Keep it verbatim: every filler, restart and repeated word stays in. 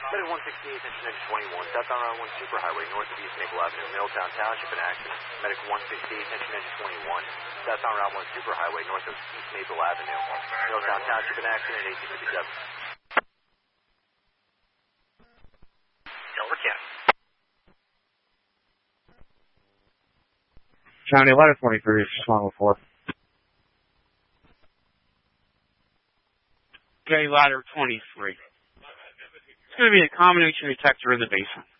Medic one sixty-eight, attention engine twenty-one, southbound Route one Superhighway, north of East Maple Avenue, Middletown Township in accident. Medic one sixty-eight, attention engine twenty-one, southbound Route one Superhighway, north of East Maple Avenue, Middletown Township in accident, eighteen fifty-seven. Delaware County. County ladder twenty-three, one oh four. Okay, ladder twenty-three. It's going to be a combination detector in the basement.